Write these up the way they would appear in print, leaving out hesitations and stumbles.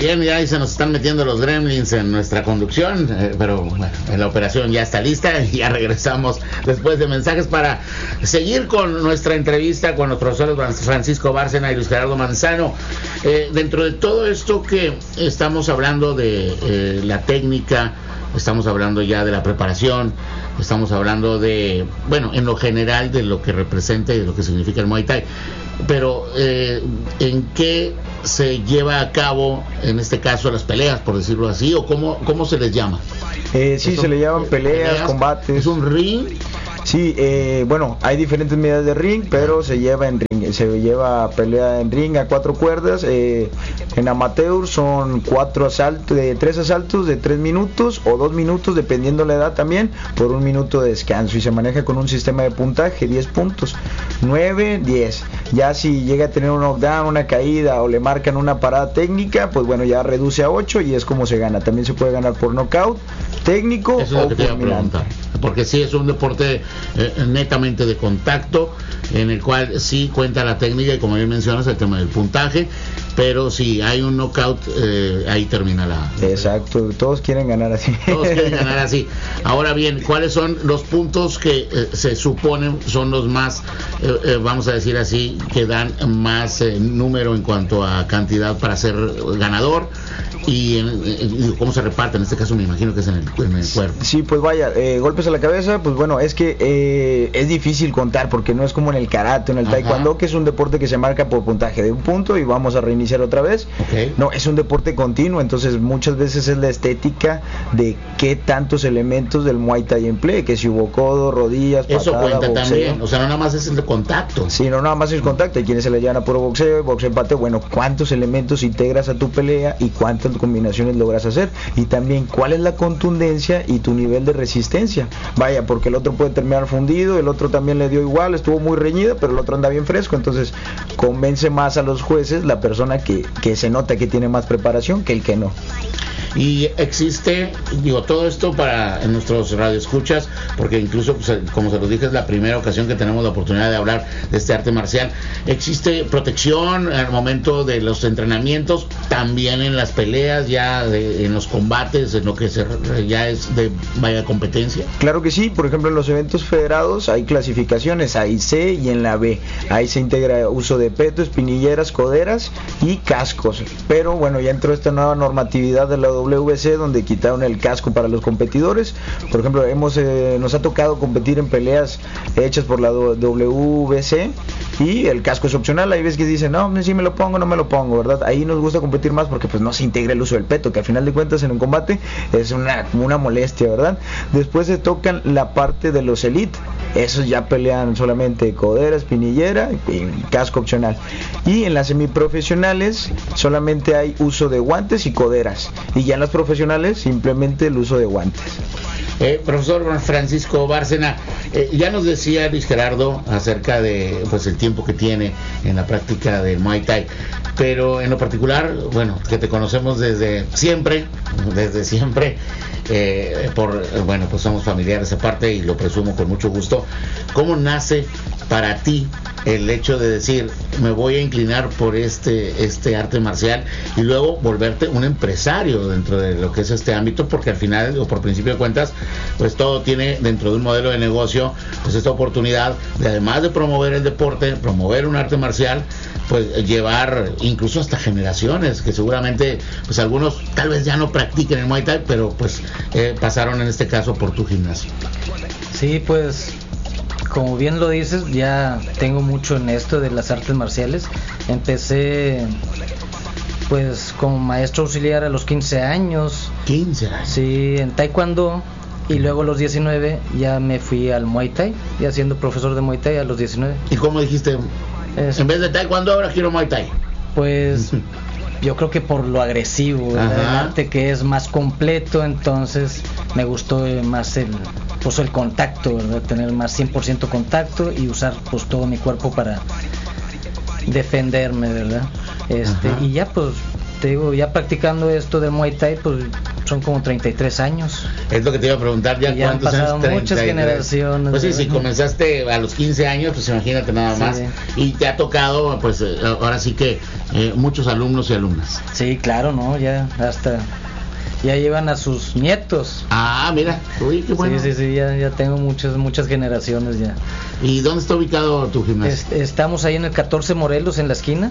Bien, ya ahí se nos están metiendo los gremlins en nuestra conducción, pero bueno, la operación ya está lista y ya regresamos después de mensajes para seguir con nuestra entrevista con los profesores Francisco Bárcena y Luis Gerardo Manzano. Dentro de todo esto que estamos hablando de la técnica, estamos hablando ya de la preparación, estamos hablando de, bueno, en lo general de lo que representa y de lo que significa el Muay Thai, pero ¿en qué se lleva a cabo, en este caso, las peleas, por decirlo así, o cómo se les llama? Sí, se le llaman peleas, combates. ¿Es un ring? Sí, bueno, hay diferentes medidas de ring, pero se lleva en ring, se lleva pelea en ring a 4 cuerdas. En amateur son 3 asaltos de 3 minutos o 2 minutos, dependiendo la edad también, por 1 minuto de descanso, y se maneja con un sistema de puntaje, 10 puntos, 9, 10. Ya si llega a tener un knockdown, una caída o le marcan una parada técnica, pues bueno, ya reduce a 8 y es como se gana. También se puede ganar por knockout técnico. Eso es lo que te iba a preguntar, porque sí es un deporte netamente de contacto, en el cual sí cuenta la técnica y, como bien mencionas, el tema del puntaje, pero si hay un knockout, ahí termina la... Exacto, todos quieren ganar así. Todos quieren ganar así. Ahora bien, ¿cuáles son los puntos que se suponen son los más, vamos a decir así, que dan más número en cuanto a cantidad para ser ganador? Y cómo se reparte, en este caso me imagino que es en el cuerpo. Sí, pues vaya, golpes a la cabeza, pues bueno, es que es difícil contar, porque no es como en el karate, en el taekwondo, que es un deporte que se marca por puntaje de un punto y vamos a reiniciar otra vez. Okay. No, es un deporte continuo, entonces muchas veces es la estética de qué tantos elementos del Muay Thai emplee, que si hubo codo, rodillas, eso patada, cuenta boxeo. También, o sea, no nada más es el contacto. Sí, no nada más es contacto, hay quienes se le llaman a puro boxeo, empate, bueno, cuántos elementos integras a tu pelea y cuántas combinaciones logras hacer, y también cuál es la contundencia y tu nivel de resistencia. Vaya, porque el otro puede terminar fundido, el otro también le dio igual, estuvo muy reñida, pero el otro anda bien fresco, entonces convence más a los jueces la persona que se nota que tiene más preparación que el que no. Y existe, digo, todo esto para nuestros radioescuchas, porque incluso, pues, como se los dije, es la primera ocasión que tenemos la oportunidad de hablar de este arte marcial. ¿Existe protección al momento de los entrenamientos, también en las peleas, ya en los combates, en lo que ya es de vaya competencia? Claro que sí, por ejemplo, en los eventos federados hay clasificaciones, hay C y en la B. Ahí se integra uso de peto, espinilleras, coderas y cascos. Pero bueno, ya entró esta nueva normatividad de la WBC, donde quitaron el casco para los competidores. Por ejemplo, nos ha tocado competir en peleas hechas por la WBC y el casco es opcional. Hay veces que dicen, no, si me lo pongo, no me lo pongo, ¿verdad? Ahí nos gusta competir más porque pues no se integra el uso del peto, que al final de cuentas en un combate es una molestia, ¿verdad? Después se tocan la parte de los elite. Esos ya pelean solamente codera, espinillera y casco opcional. Y en las semiprofesionales solamente hay uso de guantes y coderas. Y ya en las profesionales simplemente el uso de guantes. Profesor Francisco Bárcena, ya nos decía Luis Gerardo acerca de pues el tiempo que tiene en la práctica del Muay Thai, pero en lo particular, bueno, que te conocemos desde siempre, bueno, pues somos familiares aparte y lo presumo con mucho gusto. ¿Cómo nace para ti el hecho de decir, me voy a inclinar por este arte marcial y luego volverte un empresario dentro de lo que es este ámbito? Porque al final, o por principio de cuentas, pues todo tiene dentro de un modelo de negocio, pues esta oportunidad de, además de promover el deporte, promover un arte marcial, pues llevar incluso hasta generaciones, que seguramente pues algunos tal vez ya no practiquen el Muay Thai, pero pues pasaron en este caso por tu gimnasio. Sí, pues como bien lo dices, ya tengo mucho en esto de las artes marciales. Empecé pues como maestro auxiliar a los 15 años. 15 años. Sí, en taekwondo, y luego a los 19 ya me fui al Muay Thai, ya siendo profesor de Muay Thai a los 19. ¿Y cómo dijiste? En vez de taekwondo ahora quiero Muay Thai. Pues yo creo que por lo agresivo, el arte que es más completo, entonces me gustó más el contacto, ¿verdad? Tener más 100% contacto y usar pues todo mi cuerpo para defenderme, ¿verdad? Y ya pues te digo, ya practicando esto del Muay Thai, pues son como 33 años. Es lo que te iba a preguntar, ya cuántos han pasado años. Muchas generaciones. Pues sí, si comenzaste a los 15 años, pues imagínate nada más. Y te ha tocado, pues ahora sí que muchos alumnos y alumnas. Sí, claro, ¿no? Ya hasta... Ya llevan a sus nietos. Ah, mira, uy, qué bueno. Sí, ya tengo muchas generaciones ya. ¿Y dónde está ubicado tu gimnasio? Estamos ahí en el 14 Morelos, en la esquina.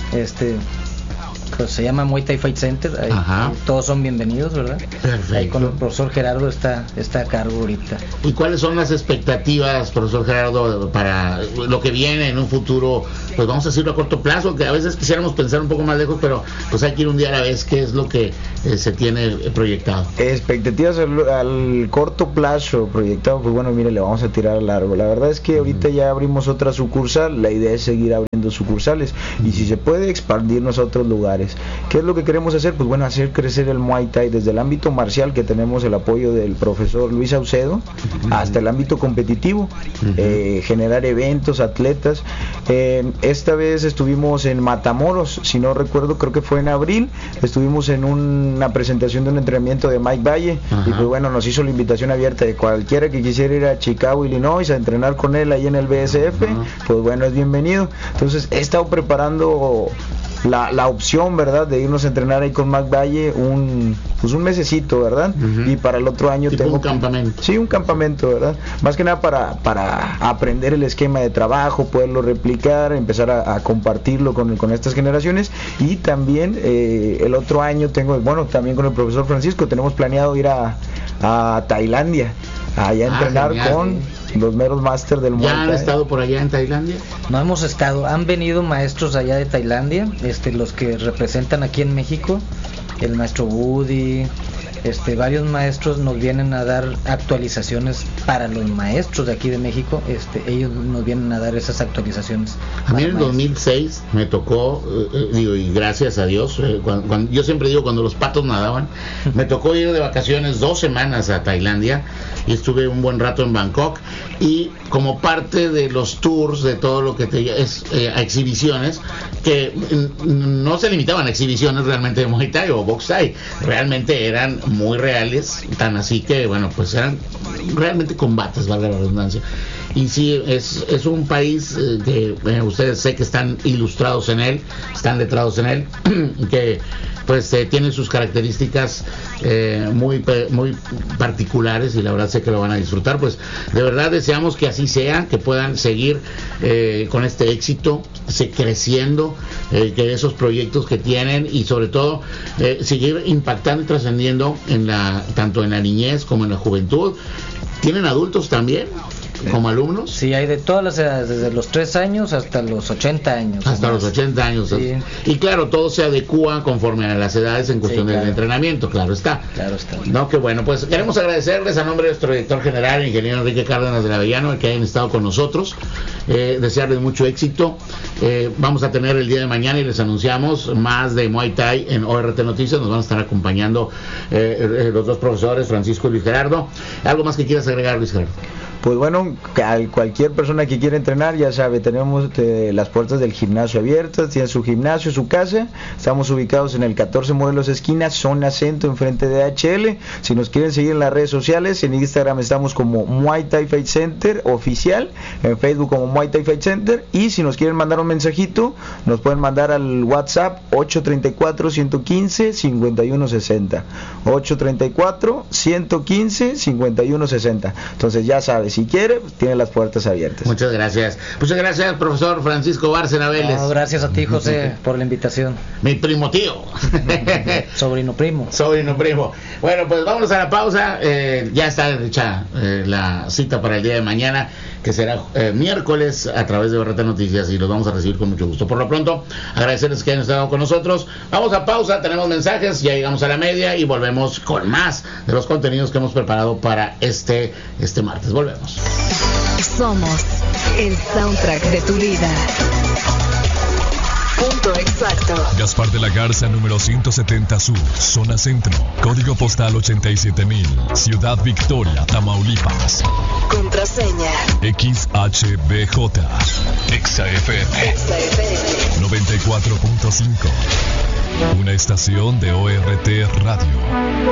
Pues se llama Muay Thai Fight Center. Ahí todos son bienvenidos, ¿verdad? Perfecto. Ahí con el profesor Gerardo está a cargo ahorita. ¿Y cuáles son las expectativas, profesor Gerardo, para lo que viene en un futuro? Pues vamos a decirlo a corto plazo, que a veces quisiéramos pensar un poco más lejos, pero pues hay que ir un día a la vez. ¿Qué es lo que se tiene proyectado? Expectativas al corto plazo proyectado, pues bueno, mire, le vamos a tirar a largo. La verdad es que ahorita ya abrimos otra sucursal, la idea es seguir abriendo sucursales y si se puede expandirnos a otros lugares. ¿Qué es lo que queremos hacer? Pues bueno, hacer crecer el Muay Thai desde el ámbito marcial, que tenemos el apoyo del profesor Luis Saucedo, hasta el ámbito competitivo, generar eventos, atletas. Esta vez estuvimos en Matamoros, si no recuerdo, creo que fue en abril, estuvimos en una presentación de un entrenamiento de Mike Valle, y pues bueno, nos hizo la invitación abierta de cualquiera que quisiera ir a Chicago, Illinois, a entrenar con él ahí en el BSF, pues bueno, es bienvenido. Entonces he estado preparando la opción, ¿verdad?, de irnos a entrenar ahí con Mike Valle un mesecito, ¿verdad? Y para el otro año tengo un campamento. Sí, un campamento, ¿verdad? Más que nada para aprender el esquema de trabajo, poderlo replicar, empezar a compartirlo con estas generaciones. Y también el otro año también con el profesor Francisco tenemos planeado ir a Tailandia, allá a entrenar con los meros máster del Muay Thai. ¿Ya han estado por allá en Tailandia? No hemos estado, han venido maestros allá de Tailandia, los que representan aquí en México, el maestro Woody, varios maestros nos vienen a dar actualizaciones para los maestros de aquí de México, ellos nos vienen a dar esas actualizaciones. A mí en el 2006 me tocó, y gracias a Dios, cuando yo siempre digo cuando los patos nadaban, me tocó ir de vacaciones 2 semanas a Tailandia y estuve un buen rato en Bangkok, y como parte de los tours de todo lo que es a exhibiciones, que no se limitaban a exhibiciones realmente de Muay Thai o Box Thai, realmente eran muy reales, tan así que bueno, pues eran realmente combates, valga la redundancia. Y sí, es un país que ustedes sé que están ilustrados en él, están letrados en él, que pues tiene sus características muy particulares, y la verdad sé que lo van a disfrutar. Pues de verdad deseamos que así sea, que puedan seguir con este éxito, creciendo, que esos proyectos que tienen, y sobre todo seguir impactando y trascendiendo tanto en la niñez como en la juventud. ¿Tienen adultos también como alumnos? Sí, hay de todas las edades, desde los 3 años hasta los 80 años. Hasta los 80 años. Sí. Y claro, todo se adecúa conforme a las edades en cuestión del entrenamiento, claro está. No, que bueno, pues queremos agradecerles a nombre de nuestro director general, el ingeniero Enrique Cárdenas de la Avellano, que hayan estado con nosotros, desearles mucho éxito. Vamos a tener el día de mañana, y les anunciamos más de Muay Thai en ORT Noticias. Nos van a estar acompañando los dos profesores, Francisco y Luis Gerardo. ¿Algo más que quieras agregar, Luis Gerardo? Pues bueno, cualquier persona que quiera entrenar, ya sabe, tenemos las puertas del gimnasio abiertas, tiene su gimnasio, su casa. Estamos ubicados en el 14 Morelos esquina, zona centro, enfrente de HL. Si nos quieren seguir en las redes sociales, en Instagram estamos como Muay Thai Fight Center oficial, en Facebook como Muay Thai Fight Center, y si nos quieren mandar un mensajito, nos pueden mandar al WhatsApp 834-115-5160, 834-115-5160. Entonces ya sabes, si quiere, pues tiene las puertas abiertas. Muchas gracias, profesor Francisco Bárcena Vélez. No, gracias a ti, José, por la invitación. Mi primo tío. Sobrino primo. Bueno, pues vámonos a la pausa. Ya está hecha la cita para el día de mañana, que será miércoles, a través de ORT Noticias, y los vamos a recibir con mucho gusto. Por lo pronto, agradecerles que hayan estado con nosotros. Vamos a pausa, tenemos mensajes, ya llegamos a la media y volvemos con más de los contenidos que hemos preparado para este martes. Volvemos. Somos el soundtrack de tu vida. Punto exacto. Gaspar de la Garza, número 170 Sur, zona centro, código postal 87,000, Ciudad Victoria, Tamaulipas. Contraseña XHBJ, XFM 94.5. Una estación de ORT Radio.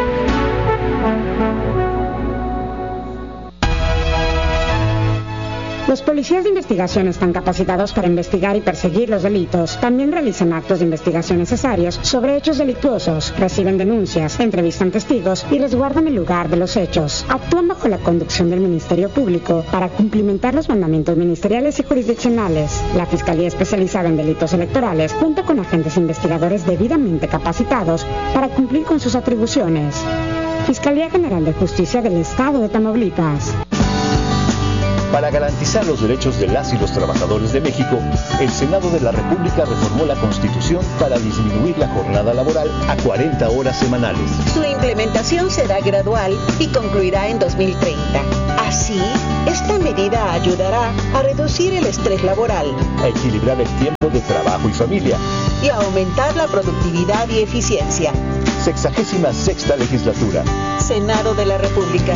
Los policías de investigación están capacitados para investigar y perseguir los delitos. También realizan actos de investigación necesarios sobre hechos delictuosos, reciben denuncias, entrevistan testigos y resguardan el lugar de los hechos. Actúan bajo la conducción del Ministerio Público para cumplimentar los mandamientos ministeriales y jurisdiccionales. La Fiscalía Especializada en Delitos Electorales cuenta con agentes investigadores debidamente capacitados para cumplir con sus atribuciones. Fiscalía General de Justicia del Estado de Tamaulipas. Para garantizar los derechos de las y los trabajadores de México, el Senado de la República reformó la Constitución para disminuir la jornada laboral a 40 horas semanales. Su implementación será gradual y concluirá en 2030. Así, esta medida ayudará a reducir el estrés laboral, a equilibrar el tiempo de trabajo y familia y a aumentar la productividad y eficiencia. 66ª legislatura. Senado de la República.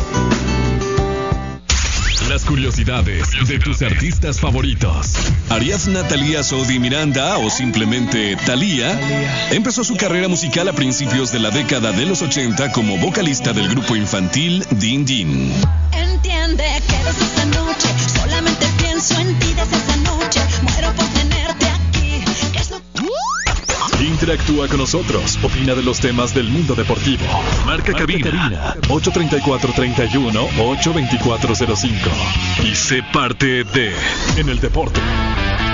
Las curiosidades de tus artistas favoritos. Ariadna Thalía Sodi Miranda, o simplemente Thalía, empezó su carrera musical a principios de la década de los 80 como vocalista del grupo infantil Din Din. Entiende que desde esta noche solamente pienso en ti, desde esta noche muero por tenerte aquí. ¿Qué es lo que... Interactúa con nosotros, opina de los temas del mundo deportivo. Marca cabina 834-31-82405 y sé parte de En el Deporte.